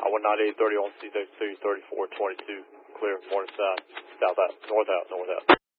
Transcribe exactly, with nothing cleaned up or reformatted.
I one ninety-eight thirty on C thirty-four twenty-two, clear, morning side, south out, north out, north out.